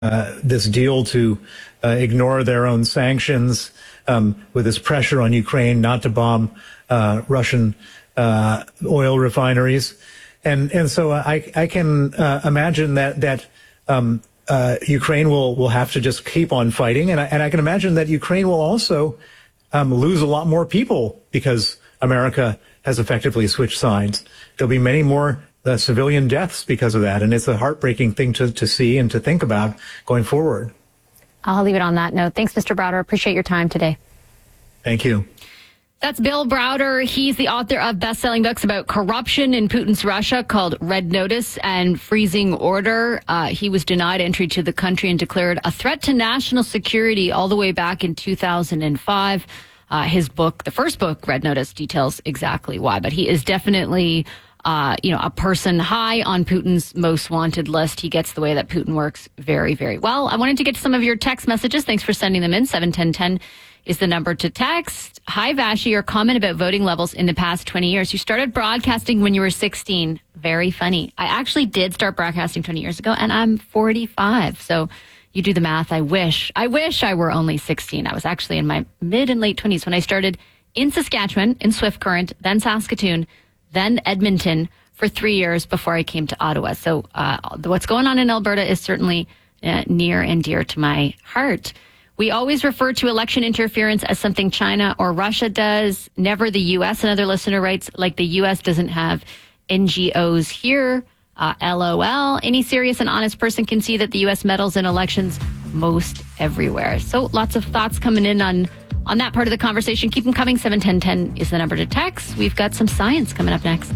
this deal to ignore their own sanctions, with this pressure on Ukraine not to bomb Russian oil refineries. And so I can imagine that Ukraine will have to just keep on fighting. And I can imagine that Ukraine will also lose a lot more people because America has effectively switched sides. There'll be many more civilian deaths because of that. And it's a heartbreaking thing to see and to think about going forward. I'll leave it on that note. Thanks, Mr. Browder. Appreciate your time today. Thank you. That's Bill Browder. He's the author of best-selling books about corruption in Putin's Russia called Red Notice and Freezing Order. He was denied entry to the country and declared a threat to national security all the way back in 2005. His book, the first book, Red Notice, details exactly why. But he is definitely, a person high on Putin's most wanted list. He gets the way that Putin works very, very well. I wanted to get to some of your text messages. Thanks for sending them in. 71010 is the number to text. Hi, Vashi. Your comment about voting levels in the past 20 years. You started broadcasting when you were 16. Very funny. I actually did start broadcasting 20 years ago, and I'm 45. So you do the math. I wish I were only 16. I was actually in my mid and late 20s when I started in Saskatchewan, in Swift Current, then Saskatoon, then Edmonton for 3 years before I came to Ottawa. So what's going on in Alberta is certainly near and dear to my heart. We always refer to election interference as something China or Russia does, never the U.S. Another listener writes, like the U.S. doesn't have NGOs here. LOL. Any serious and honest person can see that the U.S. meddles in elections most everywhere. So lots of thoughts coming in on that part of the conversation. Keep them coming. 71010 is the number to text. We've got some science coming up next.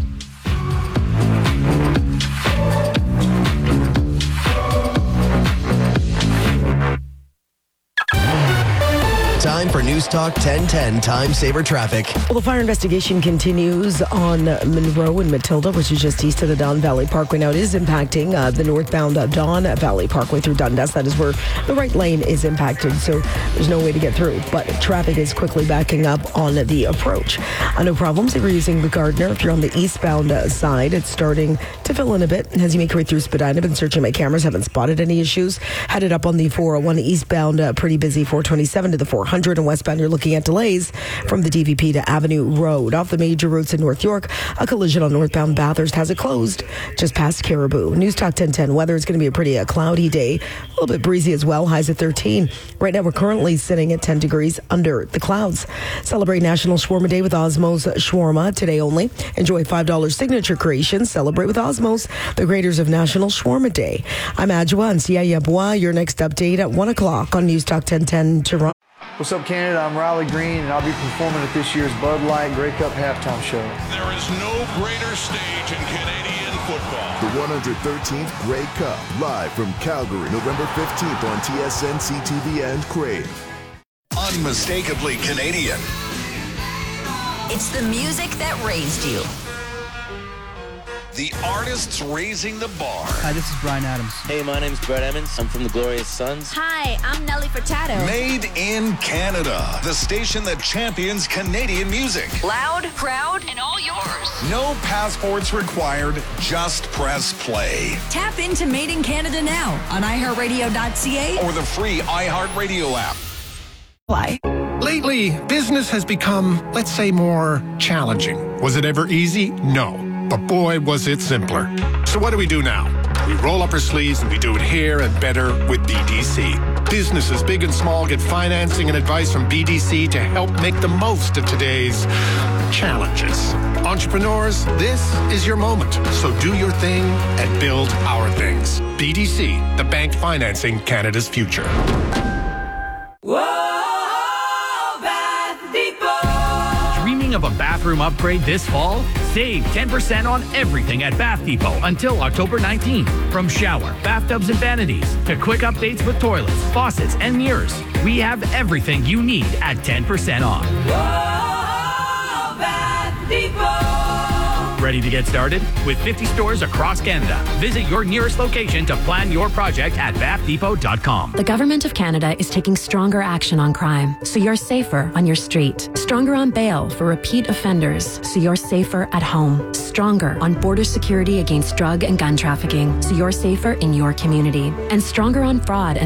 Time for News Talk 1010 Time Saver Traffic. Well, the fire investigation continues on Monroe and Matilda, which is just east of the Don Valley Parkway. Now, it is impacting the northbound Don Valley Parkway through Dundas. That is where the right lane is impacted, so there's no way to get through. But traffic is quickly backing up on the approach. No problems if you're using the Gardner. If you're on the eastbound side, it's starting to fill in a bit as you make your way through Spadina. Been searching my cameras, haven't spotted any issues. Headed up on the 401 eastbound, pretty busy. 427 to the 400. And westbound, you're looking at delays from the DVP to Avenue Road. Off the major routes in North York, a collision on northbound Bathurst has it closed just past Caribou. News Talk 1010 weather. It's going to be a pretty cloudy day. A little bit breezy as well. Highs at 13. Right now, we're currently sitting at 10 degrees under the clouds. Celebrate National Shawarma Day with Osmos Shawarma today only. Enjoy $5 signature creations. Celebrate with Osmos, the creators of National Shawarma Day. I'm Adjoa and Sia Yabwa. Your next update at 1 o'clock on News Talk 1010 Toronto. What's up, Canada? I'm Riley Green, and I'll be performing at this year's Bud Light Grey Cup halftime show. There is no greater stage in Canadian football. The 113th Grey Cup, live from Calgary, November 15th on TSN, CTV, and Crave. Unmistakably Canadian. It's the music that raised you. The artists raising the bar. Hi, this is Bryan Adams. Hey, my name's Brett Emmons. I'm from the Glorious Sons. Hi, I'm Nelly Furtado. Made in Canada. The station that champions Canadian music. Loud, proud, and all yours. No passports required. Just press play. Tap into Made in Canada now on iHeartRadio.ca or the free iHeartRadio app. Why? Lately, business has become, let's say, more challenging. Was it ever easy? No. But boy, was it simpler. So what do we do now? We roll up our sleeves and we do it here and better with BDC. Businesses, big and small, get financing and advice from BDC to help make the most of today's challenges. Entrepreneurs, this is your moment. So do your thing and build our things. BDC, the bank financing Canada's future. Of a bathroom upgrade this fall? Save 10% on everything at Bath Depot until October 19th. From shower, bathtubs, and vanities to quick updates with toilets, faucets, and mirrors. We have everything you need at 10% off. Whoa, Bath Depot. Ready to get started? With 50 stores across Canada, visit your nearest location to plan your project at BathDepot.com. The Government of Canada is taking stronger action on crime, so you're safer on your street. Stronger on bail for repeat offenders, so you're safer at home. Stronger on border security against drug and gun trafficking, so you're safer in your community. And stronger on fraud and